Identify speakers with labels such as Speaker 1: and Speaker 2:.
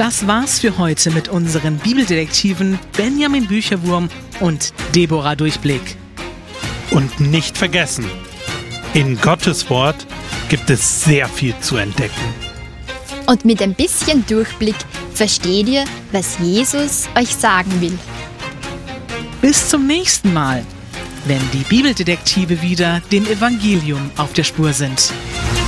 Speaker 1: Das war's für heute mit unseren Bibeldetektiven Benjamin Bücherwurm und Deborah Durchblick.
Speaker 2: Und nicht vergessen, in Gottes Wort gibt es sehr viel zu entdecken.
Speaker 3: Und mit ein bisschen Durchblick versteht ihr, was Jesus euch sagen will.
Speaker 1: Bis zum nächsten Mal, wenn die Bibeldetektive wieder dem Evangelium auf der Spur sind.